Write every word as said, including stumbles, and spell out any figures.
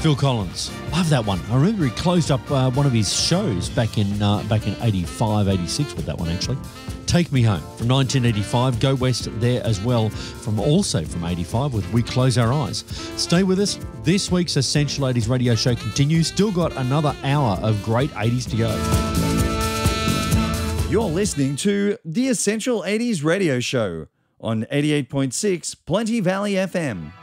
Phil Collins. Love that one. I remember he closed up uh, one of his shows back in uh, back in eighty-five, eighty-six with that one, actually. Take Me Home from nineteen eighty-five. Go West there as well, from also from eighty-five with We Close Our Eyes. Stay with us. This week's Essential eighties radio show continues. Still got another hour of great eighties to go. You're listening to the Essential eighties radio show on eighty-eight point six Plenty Valley F M.